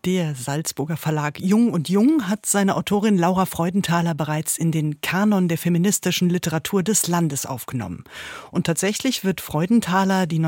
Der Salzburger Verlag Jung und Jung hat seine Autorin Laura Freudenthaler bereits in den Kanon der feministischen Literatur des Landes aufgenommen. Und tatsächlich wird Freudenthaler, die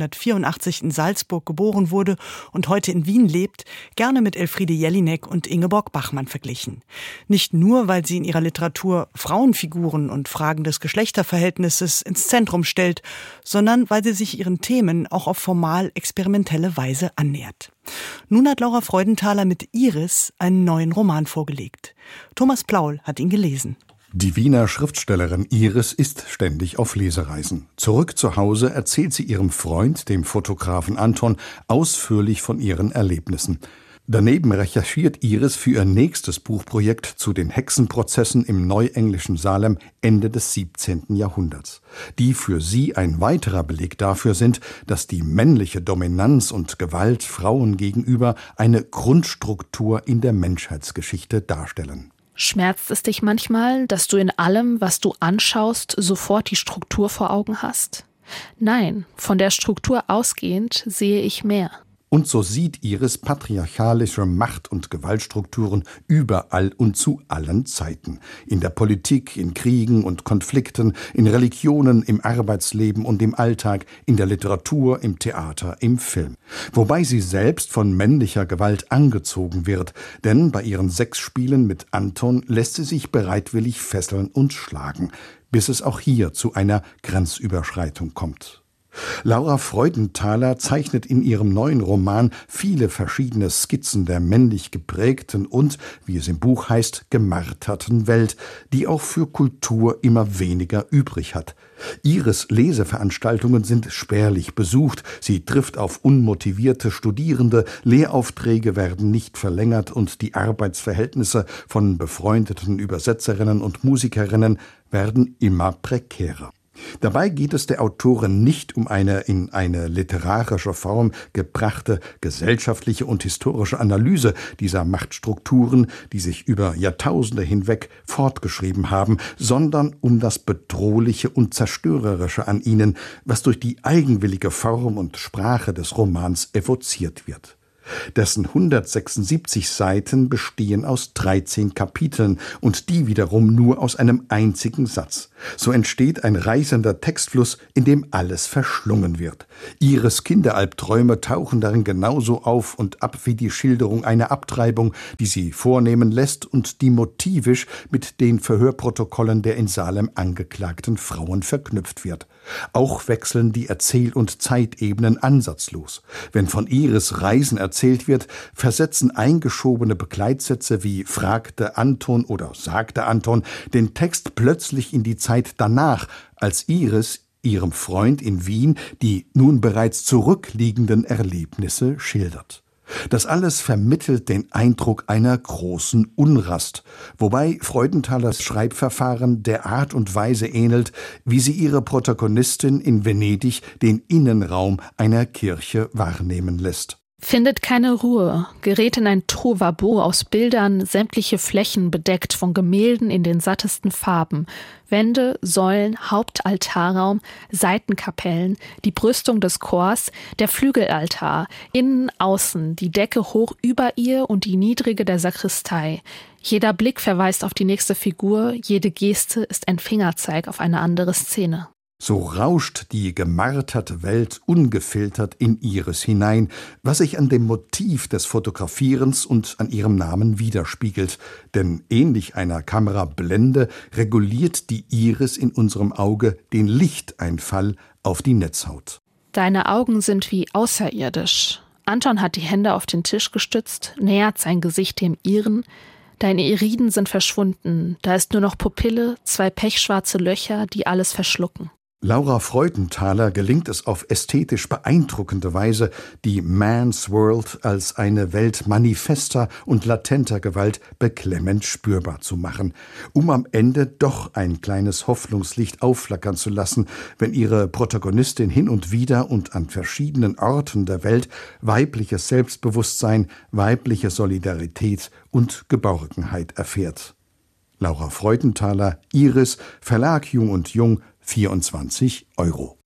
1984 in Salzburg geboren wurde und heute in Wien lebt, gerne mit Elfriede Jelinek und Ingeborg Bachmann verglichen. Nicht nur, weil sie in ihrer Literatur Frauenfiguren und Fragen des Geschlechterverhältnisses ins Zentrum stellt, sondern weil sie sich ihren Themen auch auf formal experimentelle Weise annähert. Nun hat Laura Freudenthaler mit Iris einen neuen Roman vorgelegt. Thomas Plaul hat ihn gelesen. Die Wiener Schriftstellerin Iris ist ständig auf Lesereisen. Zurück zu Hause erzählt sie ihrem Freund, dem Fotografen Anton, ausführlich von ihren Erlebnissen. Daneben recherchiert Iris für ihr nächstes Buchprojekt zu den Hexenprozessen im neuenglischen Salem Ende des 17. Jahrhunderts, die für sie ein weiterer Beleg dafür sind, dass die männliche Dominanz und Gewalt Frauen gegenüber eine Grundstruktur in der Menschheitsgeschichte darstellen. Schmerzt es dich manchmal, dass du in allem, was du anschaust, sofort die Struktur vor Augen hast? Nein, von der Struktur ausgehend sehe ich mehr. Und so sieht Iris patriarchalische Macht- und Gewaltstrukturen überall und zu allen Zeiten. In der Politik, in Kriegen und Konflikten, in Religionen, im Arbeitsleben und im Alltag, in der Literatur, im Theater, im Film. Wobei sie selbst von männlicher Gewalt angezogen wird, denn bei ihren Sexspielen mit Anton lässt sie sich bereitwillig fesseln und schlagen, bis es auch hier zu einer Grenzüberschreitung kommt. Laura Freudenthaler zeichnet in ihrem neuen Roman viele verschiedene Skizzen der männlich geprägten und, wie es im Buch heißt, gemarterten Welt, die auch für Kultur immer weniger übrig hat. Iris Leseveranstaltungen sind spärlich besucht, sie trifft auf unmotivierte Studierende, Lehraufträge werden nicht verlängert und die Arbeitsverhältnisse von befreundeten Übersetzerinnen und Musikerinnen werden immer prekärer. Dabei geht es der Autorin nicht um eine in eine literarische Form gebrachte gesellschaftliche und historische Analyse dieser Machtstrukturen, die sich über Jahrtausende hinweg fortgeschrieben haben, sondern um das Bedrohliche und Zerstörerische an ihnen, was durch die eigenwillige Form und Sprache des Romans evoziert wird. Dessen 176 Seiten bestehen aus 13 Kapiteln und die wiederum nur aus einem einzigen Satz. So entsteht ein reißender Textfluss, in dem alles verschlungen wird. Iris Kinderalbträume tauchen darin genauso auf und ab wie die Schilderung einer Abtreibung, die sie vornehmen lässt und die motivisch mit den Verhörprotokollen der in Salem angeklagten Frauen verknüpft wird. Auch wechseln die Erzähl- und Zeitebenen ansatzlos. Wenn von Iris Reisen erzählt wird, versetzen eingeschobene Begleitsätze wie fragte Anton oder sagte Anton den Text plötzlich in die Zeit danach, als Iris ihrem Freund in Wien die nun bereits zurückliegenden Erlebnisse schildert. Das alles vermittelt den Eindruck einer großen Unrast, wobei Freudenthalers Schreibverfahren der Art und Weise ähnelt, wie sie ihre Protagonistin in Venedig den Innenraum einer Kirche wahrnehmen lässt. Findet keine Ruhe, gerät in ein Tohuwabohu aus Bildern, sämtliche Flächen bedeckt von Gemälden in den sattesten Farben, Wände, Säulen, Hauptaltarraum, Seitenkapellen, die Brüstung des Chors, der Flügelaltar, innen, außen, die Decke hoch über ihr und die niedrige der Sakristei. Jeder Blick verweist auf die nächste Figur, jede Geste ist ein Fingerzeig auf eine andere Szene. So rauscht die gemarterte Welt ungefiltert in Iris hinein, was sich an dem Motiv des Fotografierens und an ihrem Namen widerspiegelt. Denn ähnlich einer Kamerablende reguliert die Iris in unserem Auge den Lichteinfall auf die Netzhaut. Deine Augen sind wie außerirdisch. Anton hat die Hände auf den Tisch gestützt, nähert sein Gesicht dem ihren. Deine Iriden sind verschwunden, da ist nur noch Pupille, 2 pechschwarze Löcher, die alles verschlucken. Laura Freudenthaler gelingt es auf ästhetisch beeindruckende Weise, die Man's World als eine Welt manifester und latenter Gewalt beklemmend spürbar zu machen, um am Ende doch ein kleines Hoffnungslicht aufflackern zu lassen, wenn ihre Protagonistin hin und wieder und an verschiedenen Orten der Welt weibliches Selbstbewusstsein, weibliche Solidarität und Geborgenheit erfährt. Laura Freudenthaler, Iris, Verlag Jung und Jung, 24 €.